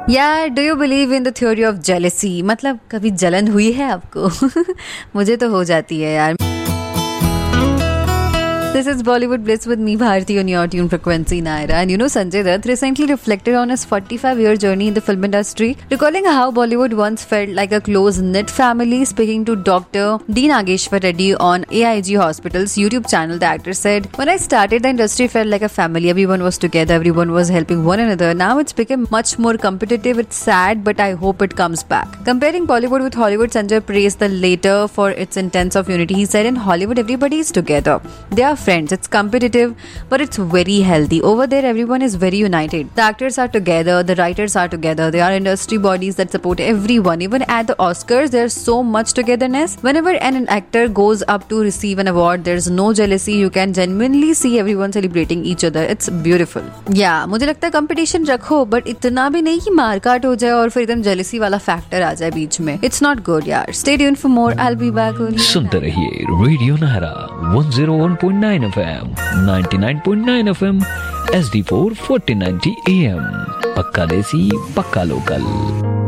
यार, do you believe in the theory of jealousy? मतलब कभी जलन हुई है आपको? मुझे तो हो जाती है यार. This is Bollywood Bliss with me, Bharti, on your tune frequency, Naira. And you know, Sanjay Dutt recently reflected on his 45-year journey in the film industry, recalling how Bollywood once felt like a close-knit family. Speaking to Dr. D. Nageshwar Reddy on AIG Hospital's YouTube channel, the actor said, "When I started, the industry felt like a family. Everyone was together, everyone was helping one another. Now it's become much more competitive. It's sad, but I hope it comes back." Comparing Bollywood with Hollywood, Sanjay praised the latter for its intense of unity. He said, "In Hollywood, everybody is together. They are friends. It's competitive, but it's very healthy. Over there, everyone is very united. The actors are together, the writers are together. There are industry bodies that support everyone. Even at the Oscars, there's so much togetherness. Whenever an actor goes up to receive an award, there's no jealousy. You can genuinely see everyone celebrating each other. It's beautiful." Yeah, मुझे लगता है competition रखो, but इतना भी नहीं कि मारकाट हो जाए और फिर एकदम जेलसी वाला फैक्टर आ जाए बीच में. It's not good, यार. Stay tuned for more. I'll be back only. सुनते रहिए radio Naira 101.9 FM, 99.9 FM, SD4 1490 AM. पक्का देसी, पक्का लोकल.